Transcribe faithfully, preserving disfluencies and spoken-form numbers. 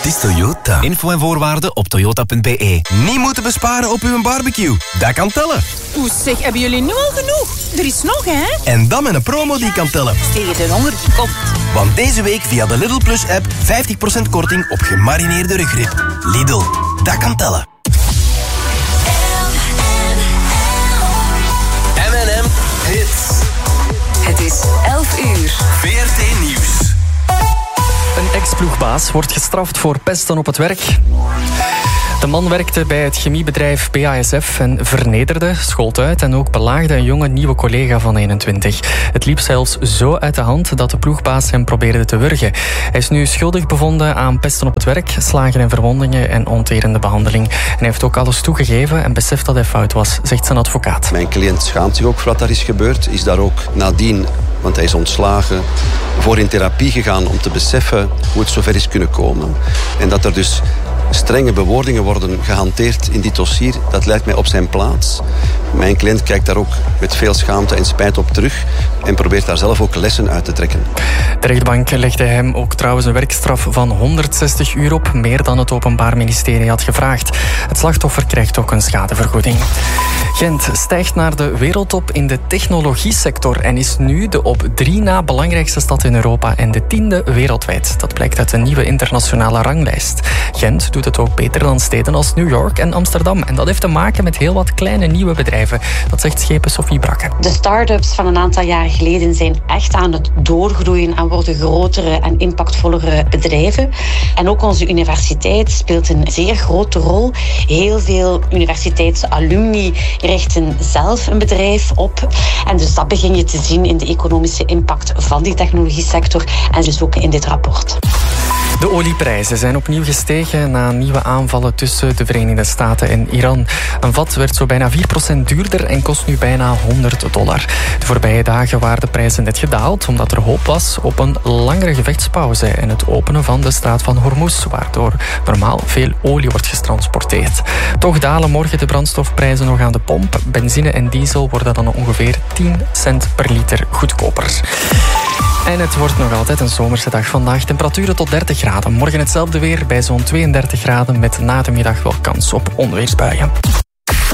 is Toyota. Info en voorwaarden op toyota punt b e. Niet moeten besparen op uw barbecue. Dat kan tellen. Oeh, zeg, hebben jullie nu al genoeg? Er is nog, hè? En dan met een promo die kan tellen. Tegen de honger komt. Want deze week via de Lidl Plus app vijftig procent korting op gemarineerde rugrib. Lidl, dat kan tellen. M en M Hits. Het is elf uur. V R T Nieuws. Een ex-ploegbaas wordt gestraft voor pesten op het werk. De man werkte bij het chemiebedrijf B A S F en vernederde, schold uit en ook belaagde een jonge nieuwe collega van eenentwintig. Het liep zelfs zo uit de hand dat de ploegbaas hem probeerde te wurgen. Hij is nu schuldig bevonden aan pesten op het werk, slagen en verwondingen en onterende behandeling. En hij heeft ook alles toegegeven en beseft dat hij fout was, zegt zijn advocaat. Mijn cliënt schaamt zich ook voor wat daar is gebeurd, is daar ook nadien, want hij is ontslagen, voor in therapie gegaan om te beseffen hoe het zover is kunnen komen. En dat er dus strenge bewoordingen worden gehanteerd in dit dossier, dat lijkt mij op zijn plaats. Mijn cliënt kijkt daar ook met veel schaamte en spijt op terug en probeert daar zelf ook lessen uit te trekken. De rechtbank legde hem ook trouwens een werkstraf van honderdzestig uur op, meer dan het Openbaar Ministerie had gevraagd. Het slachtoffer krijgt ook een schadevergoeding. Gent stijgt naar de wereldtop in de technologiesector en is nu de op drie na belangrijkste stad in Europa en de tiende wereldwijd. Dat blijkt uit een nieuwe internationale ranglijst. Gent doet het ook beter dan steden als New York en Amsterdam. En dat heeft te maken met heel wat kleine nieuwe bedrijven. Dat zegt schepen Sophie Brakke. De start-ups van een aantal jaren geleden zijn echt aan het doorgroeien en worden grotere en impactvollere bedrijven. En ook onze universiteit speelt een zeer grote rol. Heel veel universiteitsalumni richten zelf een bedrijf op. En dus dat begin je te zien in de economische impact van die technologiesector en dus ook in dit rapport. De olieprijzen zijn opnieuw gestegen na nieuwe aanvallen tussen de Verenigde Staten en Iran. Een vat werd zo bijna vier procent duurder en kost nu bijna honderd dollar. De voorbije dagen waren de prijzen net gedaald omdat er hoop was op een langere gevechtspauze en het openen van de straat van Hormuz, waardoor normaal veel olie wordt getransporteerd. Toch dalen morgen de brandstofprijzen nog aan de pomp. Benzine en diesel worden dan ongeveer tien cent per liter goedkoper. En het wordt nog altijd een zomerse dag vandaag. Temperaturen tot dertig graden. Morgen hetzelfde weer bij zo'n tweeëndertig graden met na de middag wel kans op onweersbuien.